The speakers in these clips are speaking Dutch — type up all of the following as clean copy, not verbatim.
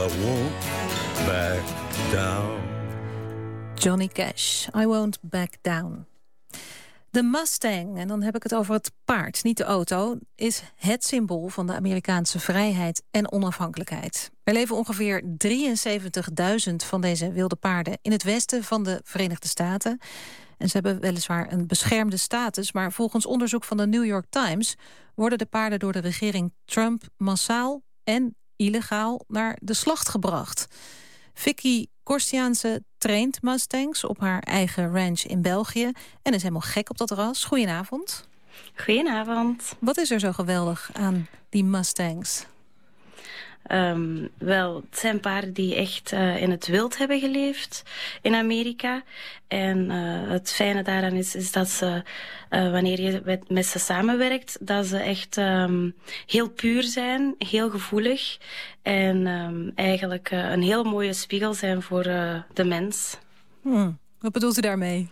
won't back down. Johnny Cash, I won't back down. De Mustang, en dan heb ik het over het paard, niet de auto, is het symbool van de Amerikaanse vrijheid en onafhankelijkheid. Er leven ongeveer 73.000 van deze wilde paarden in het westen van de Verenigde Staten. En ze hebben weliswaar een beschermde status, maar volgens onderzoek van de New York Times worden de paarden door de regering Trump massaal en illegaal naar de slacht gebracht. Vicky Korstiaanse traint Mustangs op haar eigen ranch in België en is helemaal gek op dat ras. Goedenavond. Goedenavond. Wat is er zo geweldig aan die Mustangs? Wel, het zijn paarden die echt in het wild hebben geleefd in Amerika. En het fijne daaraan is dat ze, wanneer je met ze samenwerkt, dat ze echt heel puur zijn, heel gevoelig. En eigenlijk een heel mooie spiegel zijn voor de mens. Wat bedoelt u daarmee?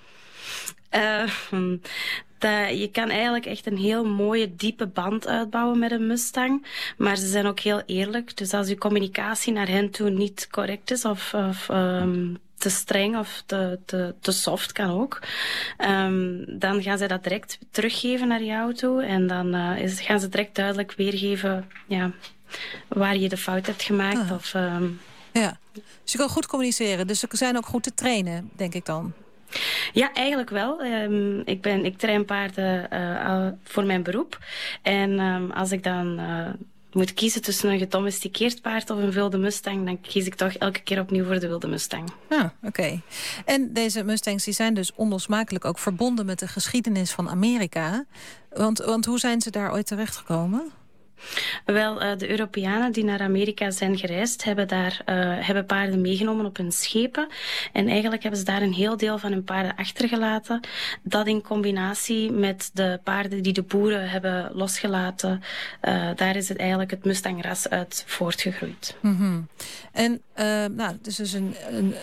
Je kan eigenlijk echt een heel mooie, diepe band uitbouwen met een Mustang. Maar ze zijn ook heel eerlijk. Dus als je communicatie naar hen toe niet correct is of te streng of te soft kan ook, dan gaan ze dat direct teruggeven naar jou toe. En dan gaan ze direct duidelijk weergeven waar je de fout hebt gemaakt. Ja, dus je kan goed communiceren. Dus ze zijn ook goed te trainen, denk ik dan. Ja, eigenlijk wel. Ik train paarden voor mijn beroep. En als ik dan moet kiezen tussen een gedomesticeerd paard of een wilde Mustang, dan kies ik toch elke keer opnieuw voor de wilde Mustang. Oké. En deze Mustangs die zijn dus onlosmakelijk ook verbonden met de geschiedenis van Amerika. Want hoe zijn ze daar ooit terechtgekomen? Wel, de Europeanen die naar Amerika zijn gereisd, hebben paarden meegenomen op hun schepen. En eigenlijk hebben ze daar een heel deel van hun paarden achtergelaten. Dat in combinatie met de paarden die de boeren hebben losgelaten, daar is het eigenlijk het Mustangras uit voortgegroeid. Mm-hmm. En dus is een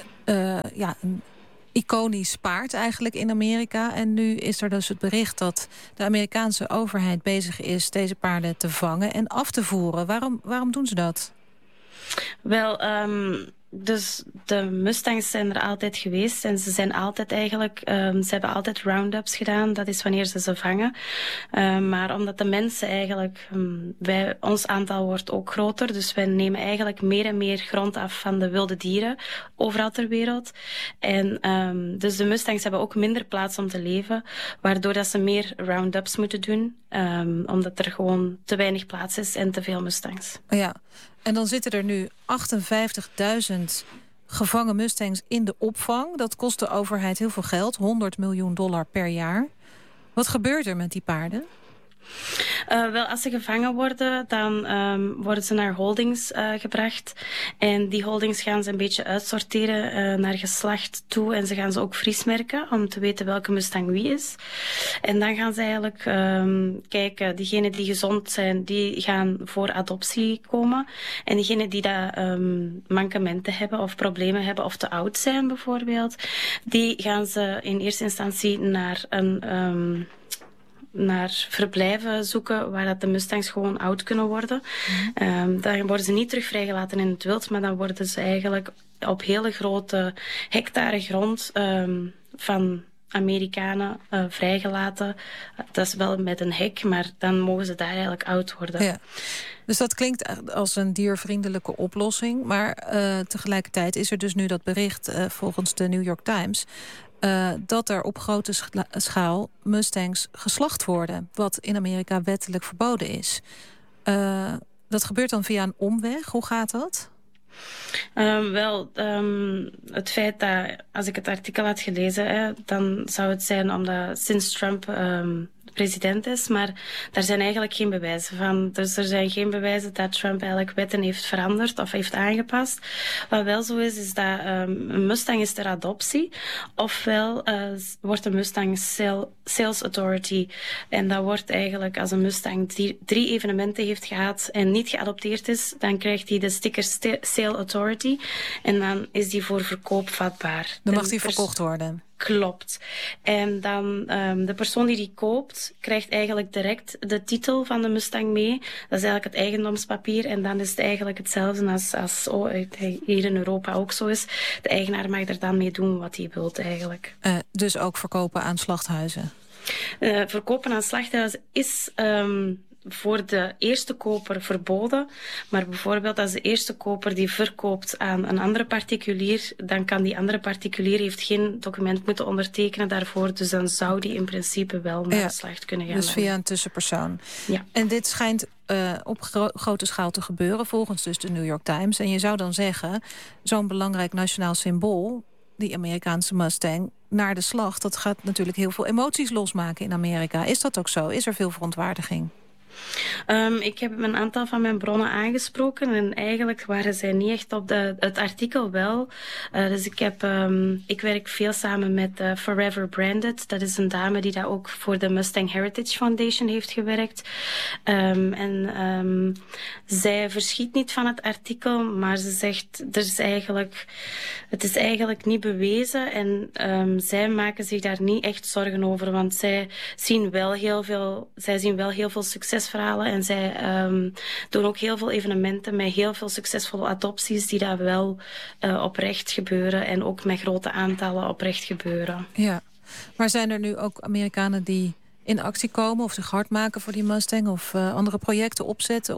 iconisch paard eigenlijk in Amerika. En nu is er dus het bericht dat de Amerikaanse overheid bezig is deze paarden te vangen en af te voeren. Waarom doen ze dat? Wel, dus de Mustangs zijn er altijd geweest en ze zijn altijd eigenlijk, ze hebben altijd roundups gedaan, dat is wanneer ze vangen. Maar omdat de mensen eigenlijk, ons aantal wordt ook groter, dus wij nemen eigenlijk meer en meer grond af van de wilde dieren overal ter wereld. En dus de Mustangs hebben ook minder plaats om te leven, waardoor dat ze meer roundups moeten doen, omdat er gewoon te weinig plaats is en te veel Mustangs. Ja. En dan zitten er nu 58.000 gevangen Mustangs in de opvang. Dat kost de overheid heel veel geld, $100 miljoen per jaar. Wat gebeurt er met die paarden? Wel, als ze gevangen worden, dan worden ze naar holdings gebracht. En die holdings gaan ze een beetje uitsorteren naar geslacht toe. En ze gaan ze ook vriesmerken om te weten welke Mustang wie is. En dan gaan ze eigenlijk kijken, diegenen die gezond zijn, die gaan voor adoptie komen. En diegenen die mankementen hebben of problemen hebben of te oud zijn bijvoorbeeld, die gaan ze in eerste instantie naar verblijven zoeken waar dat de Mustangs gewoon oud kunnen worden. Dan worden ze niet terug vrijgelaten in het wild, maar dan worden ze eigenlijk op hele grote hectare grond van Amerikanen vrijgelaten. Dat is wel met een hek, maar dan mogen ze daar eigenlijk oud worden. Ja. Dus dat klinkt als een diervriendelijke oplossing, maar tegelijkertijd is er dus nu dat bericht volgens de New York Times dat er op grote schaal Mustangs geslacht worden, wat in Amerika wettelijk verboden is. Dat gebeurt dan via een omweg. Hoe gaat dat? Het feit dat, als ik het artikel had gelezen, dan zou het zijn omdat sinds Trump president is, maar daar zijn eigenlijk geen bewijzen van. Dus er zijn geen bewijzen dat Trump eigenlijk wetten heeft veranderd of heeft aangepast. Wat wel zo is dat een Mustang is ter adoptie, ofwel wordt een Mustang Sales Authority. En dat wordt eigenlijk, als een Mustang 3 evenementen heeft gehad en niet geadopteerd is, dan krijgt hij de sticker Sale Authority en dan is die voor verkoop vatbaar. Dan mag die verkocht worden? Klopt. En dan de persoon die koopt, krijgt eigenlijk direct de titel van de Mustang mee. Dat is eigenlijk het eigendomspapier. En dan is het eigenlijk hetzelfde als hier in Europa ook zo is. De eigenaar mag er dan mee doen wat hij wilt eigenlijk. Dus ook verkopen aan slachthuizen? Verkopen aan slachthuizen is voor de eerste koper verboden. Maar bijvoorbeeld als de eerste koper die verkoopt aan een andere particulier, dan kan die andere particulier heeft geen document moeten ondertekenen daarvoor. Dus dan zou die in principe wel naar de slacht kunnen gaan. Dus via een tussenpersoon. Ja. En dit schijnt op grote schaal te gebeuren, volgens dus de New York Times. En je zou dan zeggen, zo'n belangrijk nationaal symbool, die Amerikaanse Mustang, naar de slacht, dat gaat natuurlijk heel veel emoties losmaken in Amerika. Is dat ook zo? Is er veel verontwaardiging? Ik heb een aantal van mijn bronnen aangesproken en eigenlijk waren zij niet echt op het artikel wel. Dus ik werk veel samen met Forever Branded. Dat is een dame die daar ook voor de Mustang Heritage Foundation heeft gewerkt. Zij verschiet niet van het artikel, maar ze zegt het is eigenlijk niet bewezen en zij maken zich daar niet echt zorgen over, want zij zien wel heel veel succesverhalen en zij doen ook heel veel evenementen met heel veel succesvolle adopties die daar wel oprecht gebeuren en ook met grote aantallen oprecht gebeuren. Ja, maar zijn er nu ook Amerikanen die in actie komen of zich hard maken voor die Mustang of andere projecten opzetten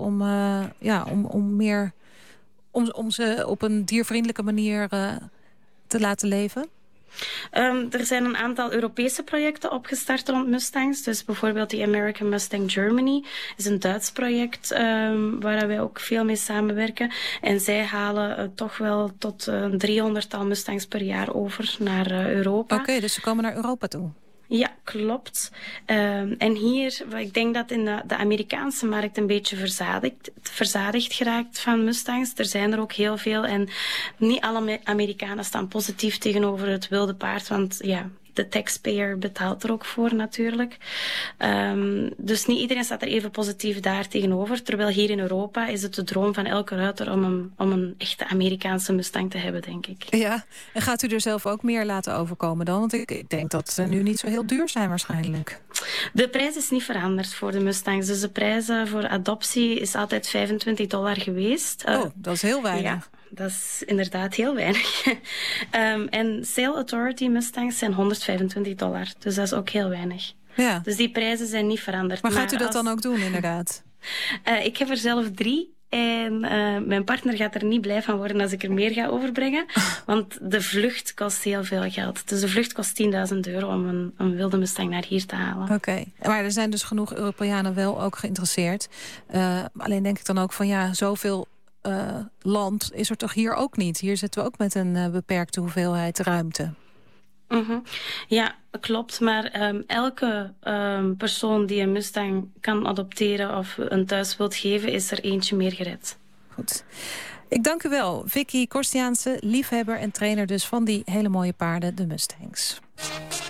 om ze op een diervriendelijke manier te laten leven? Er zijn een aantal Europese projecten opgestart rond Mustangs. Dus bijvoorbeeld die American Mustang Germany is een Duits project waar wij ook veel mee samenwerken. En zij halen toch wel tot 300-tal Mustangs per jaar over naar Europa. Oké, dus ze komen naar Europa toe. Ja, klopt. En hier, ik denk dat in de Amerikaanse markt een beetje verzadigd geraakt van Mustangs. Er zijn er ook heel veel en niet alle Amerikanen staan positief tegenover het wilde paard, want ja, de taxpayer betaalt er ook voor natuurlijk. Dus niet iedereen staat er even positief daar tegenover. Terwijl hier in Europa is het de droom van elke ruiter om een echte Amerikaanse Mustang te hebben, denk ik. Ja, en gaat u er zelf ook meer laten overkomen dan? Want ik denk dat ze nu niet zo heel duur zijn waarschijnlijk. De prijs is niet veranderd voor de Mustangs. Dus de prijs voor adoptie is altijd $25 geweest. Dat is heel weinig. Ja. Dat is inderdaad heel weinig. En Sale Authority Mustangs zijn $125. Dus dat is ook heel weinig. Ja. Dus die prijzen zijn niet veranderd. Maar gaat u dat dan ook doen, inderdaad? Ik heb er zelf 3. En mijn partner gaat er niet blij van worden als ik er meer ga overbrengen. Want de vlucht kost heel veel geld. Dus de vlucht kost €10.000 om een wilde Mustang naar hier te halen. Oké. Maar er zijn dus genoeg Europeanen wel ook geïnteresseerd. Alleen denk ik dan ook van zoveel land is er toch hier ook niet. Hier zitten we ook met een beperkte hoeveelheid ruimte. Mm-hmm. Ja, klopt. Maar elke persoon die een Mustang kan adopteren of een thuis wilt geven, is er eentje meer gered. Goed. Ik dank u wel. Vicky Korstiaanse, liefhebber en trainer dus van die hele mooie paarden, de Mustangs.